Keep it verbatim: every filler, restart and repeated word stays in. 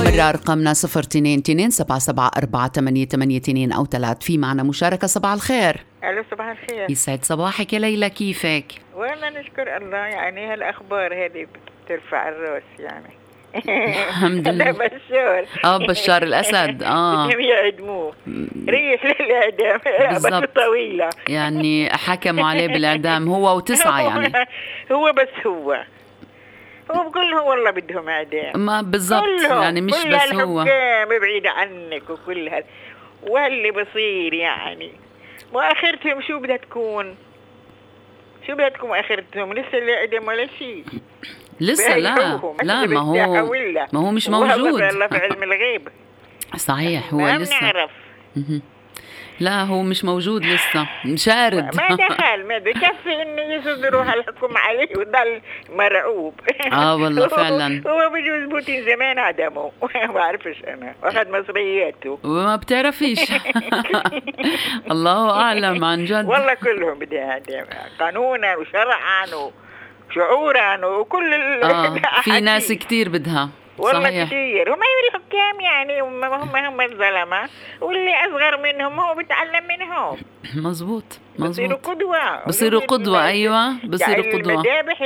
مرة رقمنا صفر اثنين اثنين سبعة سبعة أربعة ثمانية ثمانية اثنين أو ثلاث. في معنا مشاركة. صباح الخير. ألو صباح الخير. يسعد صباحك يا ليلى، كيفك؟ والله نشكر الله، يعني هالأخبار هذه بترفع الراس يعني. الحمد لله. بشار اه بشار الأسد اه بدهم يعدموه، ريح للإعدام، رقبته طويلة يعني حكموا عليه بالإعدام هو وتسعة يعني. هو بس هو هو كلهم والله بدهم إعدام، ما بالضبط يعني مش كل بس هو بعيد عنك وكل هال واللي بصير يعني. وآخرتهم شو بدها تكون؟ شو بدها تكون آخرتهم؟ لسه اللي إعدام ولا شيء لسه. لا لا ما هو ما هو مش موجود. الله في علم الغيب. صحيح هو ما لسه بنعرف. لا هو مش موجود لسه، شارد. ما دخل، ما بكفي انه يصدروا هالحكم عليه وضل مرعوب. اه والله فعلا. هو بجوز بوتين زمان عدمه، ما بعرفش انا، واخذ مصرياته وما بتعرفيش. الله اعلم عن جد. والله كلهم بدها اعدام، قانونا وشرعا وشعورا وكل آه في ناس كتير بدها والله صحيح. كتير. هم الحكام يعني هم هم الظلمة، واللي أصغر منهم هو بيتعلم منهم. مزبوط مزبوط. بصيروا قدوة بصيروا قدوة. أيوة بصيروا قدوة.